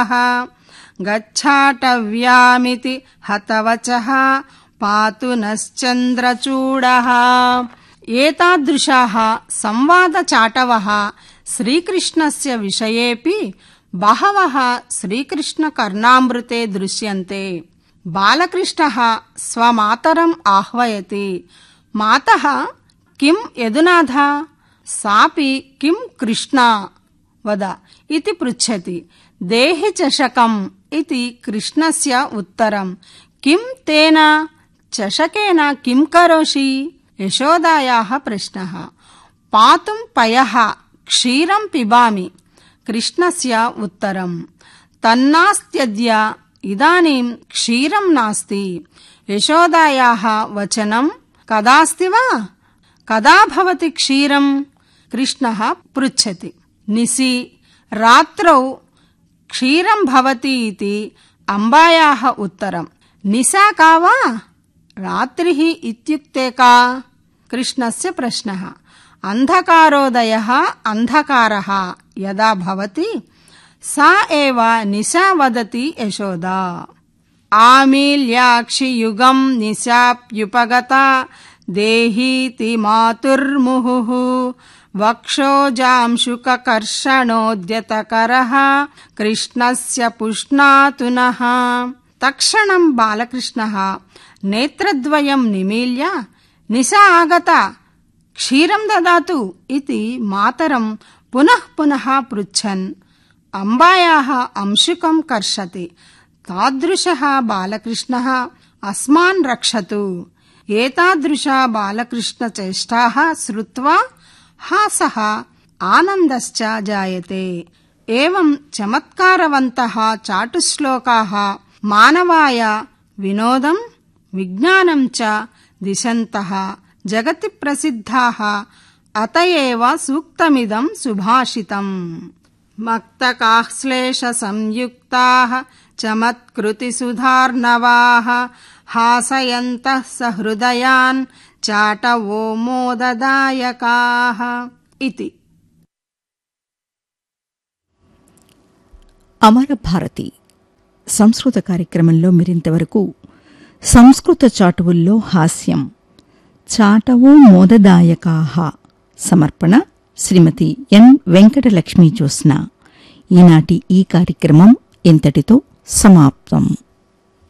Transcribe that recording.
గచ్ఛాటవ్యామితి హతవచః పాతు నశ్చంద్రచూడః. ఏతాదృశాः సంవాదచాటవः శ్రీకృష్ణస్య విషయేపి బహవः శ్రీకృష్ణకర్ణామృతే దృశ్యంతే. బాలకృష్ణः స్వమాతరం ఆహ్వయతి. మాతః కిం యదునాథ సాపి కిం కృష్ణ వద ఇతి పృచ్ఛతి. దేహి చషకం ఇతి కృష్ణస్య ఉత్తరం. కిం తేన చషకేన కిం కరోషి యశోదాయాః ప్రశ్నః. పాతుం పయః క్షీరం పిబామి కృష్ణస్య ఉత్తరం. తన్నాస్త్యద్య ఇదానీం క్షీరం నాస్తి. యశోదాయాః వచనం కదాస్తి వా కదా భవతి క్షీరం కృష్ణః పృచ్ఛతి. నిశి రాత్రౌ క్షీరం భవతి ఇతి అంబాయాః ఉత్తరం. నిశా కా వా రాత్రిః ఇత్యుక్తే కా కృష్ణస్య ప్రశ్నః. అంధకారోదయః అంధకారः యదా భవతి సా ఏవ నిశా వదతి యశోదా. ఆమీల్యాక్షి యుగం నిశాప్యుపగతా దేహీతి మాతుర్ముహుః వక్షోజాంశుకకర్షణోద్యతకరః కృష్ణస్య పుష్ణాతు నః. తక్షణం బాలకృష్ణः నేత్రద్వయం నిమీల్య నిశా ఆగత క్షీరం దదాతు ఇతి మాతరం పునః పునః పృచ్ఛన్ అంబాయాः అంశుకం కర్షతి. తాదృశः బాలకృష్ణः అస్మాన్ రక్షతు. ఏతాదృశా బాలకృష్ణచేష్టాः శ్రుత్వా హాసః ఆనందశ్చ జాయతే. ఏవం చమత్కారవంతः చాటుశ్లోకాः మానవాయ వినోదం విజ్ఞానం చ దిశంతః జగతి ప్రసిద్ధాः. అత ఏవ సూక్తమిదం సుభాషితం. మక్తకాశ్లేష సంయుక్తాః చమత్కృతి సుధార్ణవాః హాసయంతః సహృదయాన్ చాటవో మోదదాయకాః ఇతి. అమర భారతి సంస్కృత కార్యక్రమంలో మీరింతవరకు సంస్కృత చాటువుల్లో హాస్యం చాటవో మోదదాయకాః సమర్పణ శ్రీమతి ఎన్ వెంకటలక్ష్మీ జ్యోత్స్న. ఈనాటి ఈ కార్యక్రమం ఇంతటితో సమాప్తం.